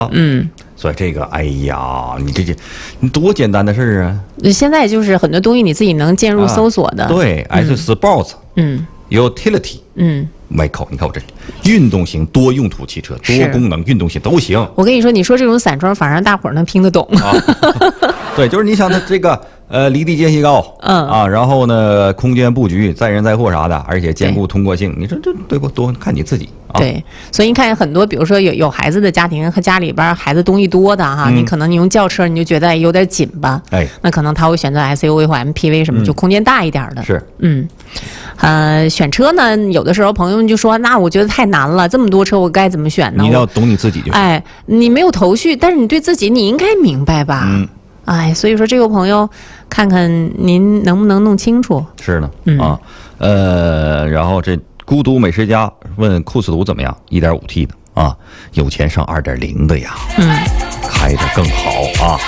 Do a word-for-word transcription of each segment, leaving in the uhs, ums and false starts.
嗯， 所以这个，哎呀，你这这，你多简单的事儿啊！ 现在就是很多东西你自己能键入搜索的。 啊、对 ，S Sports， 嗯 ，Utility， 嗯。 外口，你看我这运动型多用途汽车，多功能运动型都行。 我跟你说，你说这种散装，反而让大伙儿能听得懂。 啊、对，就是你想它这个呃离地间隙高， 嗯啊，然后呢空间布局载人载货啥的，而且兼顾通过性，你说这对不多看你自己。啊、 对，所以你看很多，比如说有有孩子的家庭和家里边孩子东西多的哈， 嗯、 你可能你用轿车你就觉得有点紧吧， 哎， 那可能他会选择 S U V 或 M P V 什么，嗯、就空间大一点的。 是， 嗯。呃，选车呢，有的时候朋友们就说，那我觉得太难了，这么多车我该怎么选呢？ 你要懂你自己就行。 哎，你没有头绪，但是你对自己你应该明白吧？ 嗯。 哎，所以说这位朋友，看看您能不能弄清楚。 是呢， 嗯、 啊，呃，然后这孤独美食家问酷斯图怎么样？ 一点五 T 的啊，有钱上二点零的呀， 嗯， 开着更好啊。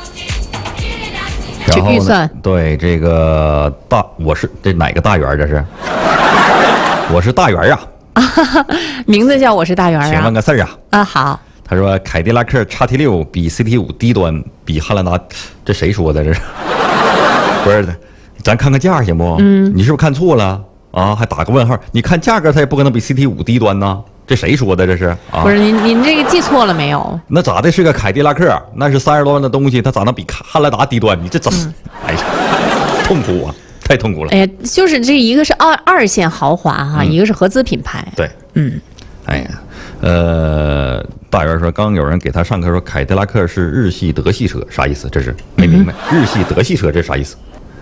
这预算对这个大，我是这哪个大圆？这是，我是大圆呀、 啊，名字叫我是大圆啊。 请问个事儿啊？ 啊，好。 他说凯迪拉克 X T 六 比 C T 五低端，比汉兰达，这谁说的？这是不是的？咱看看价行不？ 嗯， 你是不是看错了啊？还打个问号？你看价格，它也不可能比 C T 五低端呐。这谁说的？这是啊？ 不是您您这个记错了没有？ 那咋的？是个凯迪拉克，那是三十多万的东西，它咋能比汉兰达低端？你这怎？嗯、哎呀，痛苦啊，太痛苦了。 哎呀，就是这一个是二二线豪华哈、嗯，一个是合资品牌。 对， 嗯， 哎呀，呃，大元说，刚有人给他上课说凯迪拉克是日系德系车，啥意思？这是没明白，嗯、日系德系车这是啥意思？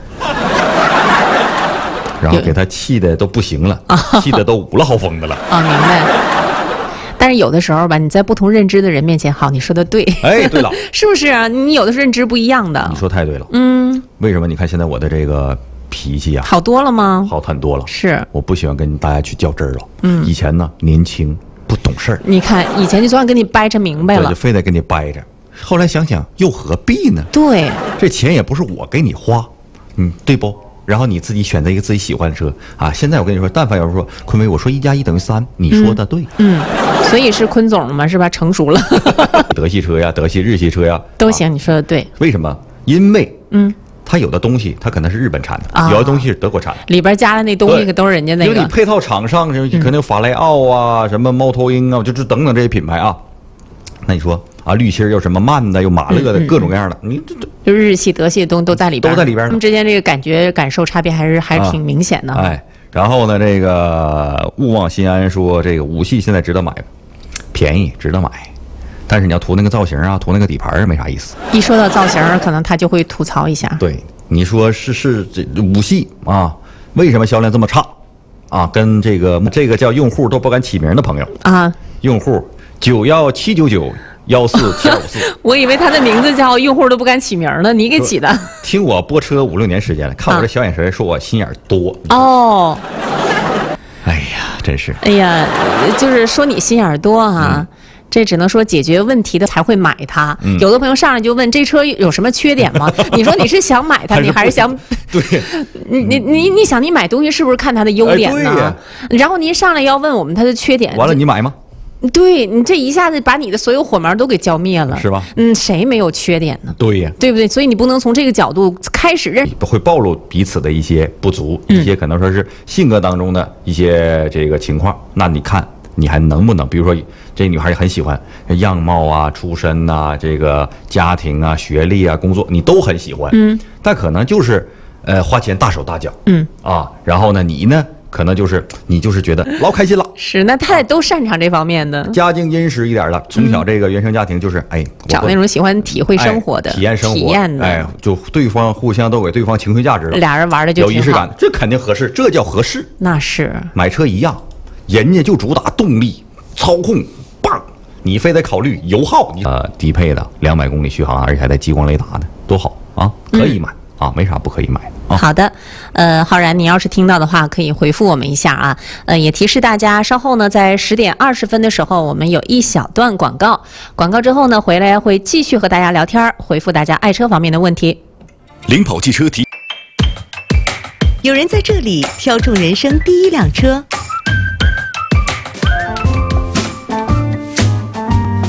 然后给他气的都不行了，气的都五了好疯的了。 啊，明白。但是有的时候吧，你在不同认知的人面前，好，你说的对。 哎，对了， 是不是啊？你有的是认知不一样的。 你说太对了。 嗯。 为什么？你看现在我的这个脾气啊， 好多了吗？ 好很多了。 是。 我不喜欢跟大家去较真儿了。 嗯。 以前呢，年轻不懂事儿。 你看以前就算跟你掰扯明白了， 就非得跟你掰着。后来想想，又何必呢？ 对。这钱也不是我给你花，嗯，对不？然后你自己选择一个自己喜欢的车啊！现在我跟你说，但凡有人说坤威，我说一加一等于三，你说的对， 嗯，嗯所以是坤总了嘛，是吧？成熟了， 德系车呀，德系、日系车呀， 都行。啊、你说的对， 为什么？因为嗯， 它有的东西它可能是日本产的， 啊、 有的东西是德国产的， 里边加的那东西可都是人家那个。 因为你配套厂商可能法莱奥啊、嗯、什么猫头鹰啊，就是等等这些品牌啊，那你说啊，滤芯又什么曼的，又马勒的，嗯嗯、各种各样的，你这这。 就日系、德系的东西都在里边， 都在里边。 他们之间这个感觉、感受差别还是还是挺明显的。 啊、哎，然后呢，这个勿忘心安说，这个五系现在值得买，便宜值得买，但是你要图那个造型啊，图那个底盘没啥意思。 一说到造型，可能他就会吐槽一下。 对，你说是是这五系啊，为什么销量这么差啊？跟这个这个叫用户都不敢起名的朋友啊， 用户九幺七九九。幺四七二五四， 我以为他的名字叫用户都不敢起名呢，你给起的。 听我播车五六年时间了，看我这小眼神，说我心眼多。 哦， 哎呀，真是。 哎呀，就是说你心眼多哈、啊嗯，这只能说解决问题的才会买它。嗯、有的朋友上来就问这车有什么缺点吗？你说你是想买它，你还是想？ 对， 你你你你想你买东西是不是看它的优点呢？哎、然后您上来要问我们它的缺点， 完了你买吗？ 对你这一下子把你的所有火苗都给浇灭了， 是吧？ 嗯，谁没有缺点呢？ 对呀， 对不对？所以你不能从这个角度开始认， 会暴露彼此的一些不足，嗯、一些可能说是性格当中的一些这个情况。那你看你还能不能，比如说这女孩也很喜欢样貌啊、出身啊、这个家庭啊、学历啊、工作，你都很喜欢，嗯，但可能就是呃花钱大手大脚，嗯啊，然后呢你呢？可能就是你就是觉得老开心了， 是那他也都擅长这方面的， 家境殷实一点了，从小这个原生家庭就是哎找那种喜欢体会生活的、 哎、体验生活、 体验的， 哎，就对方互相都给对方情绪价值了， 俩人玩的就有仪式感，这肯定合适，这叫合适。 那是买车一样，人家就主打动力、操控棒，你非得考虑油耗，你呃低配的两百公里续航，而且还带激光雷达的，多好啊，可以买。嗯啊，没啥不可以买啊。 好的，呃，浩然，你要是听到的话，可以回复我们一下啊。呃，也提示大家，稍后呢，在十点二十分的时候，我们有一小段广告。广告之后呢，回来会继续和大家聊天，回复大家爱车方面的问题。 领跑汽车提， 有人在这里挑中人生第一辆车。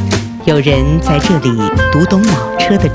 有人在这里读懂老车的